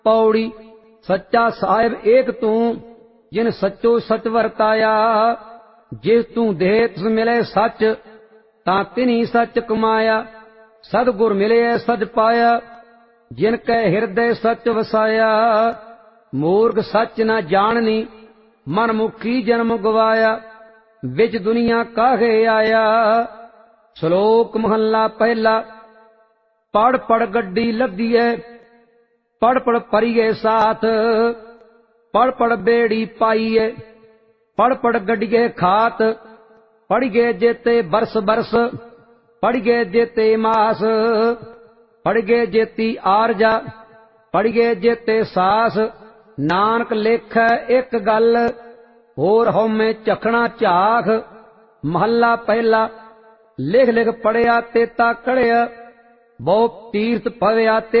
पौड़ी। सच्चा साहिब एक तू, जिन सच्चो सच वरताया। जिस तू देह तिस मिले सच, तां तिन्ही सच कमाया। सदगुर मिले सच पाया, जिन कै हिरदय सच वसाया। मूर्ख सच न जाननी, मन मुखी जन्म गवाया। विच दुनिया काहे आया। श्लोक महला पहला। पढ़ पढ़ गड्डी लदिए, पढ़ पढ़ परिए साथ। पढ़ पढ़ बेड़ी पाइए, पढ़ पढ़ गड्डिए खात। पढ़िए जेते बरस बरस, पढ़िए जेते मास। पढ़िए जेती आरजा, पढ़िए जेते सास। नानक लेखै एक गल, होर हउमैं चखना झाख। महला पहला। लिख लिख पढ़िया तेता कढ़िया, बहु तीर्थ पविया ते